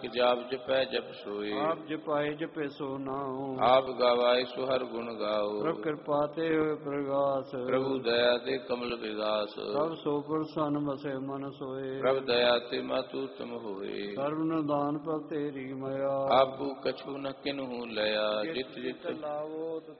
ਜਾਪ ਜਪੈ ਜਪ ਸੋਈ। ਆਪ ਜਪਾਏ ਜਪੇ ਸੋ ਨਾਉ। ਆਪ ਗਵਾਏ ਸੋ ਹਰ ਗੁਣ ਗਾਓ। ਪ੍ਰਭ ਕਿਰਪਾ ਤੇ ਹੋਏ ਪ੍ਰਗਾਸ। ਪ੍ਰਭੂ ਦਇਆ ਤੇ ਕਮਲ ਵਿਗਾਸ। ਪ੍ਰਭ ਸੋ ਪ੍ਰਸੰਨ ਵਸੇ ਮਨ ਸੋਏ। ਪ੍ਰਭ ਦਇਆ ਤੇ ਮਾਤੂ ਤੁਮ ਹੋਏ। ਸਰਬ ਨਿਦਾਨ ਪ੍ਰਭ ਤੇਰੀ ਮਾਇਆ। ਆਪੂ ਕਛੂ ਨ ਕਿਨਹੂ ਲਿਆ। ਜਿਤ ਜਿਤ ਲਾਵੋ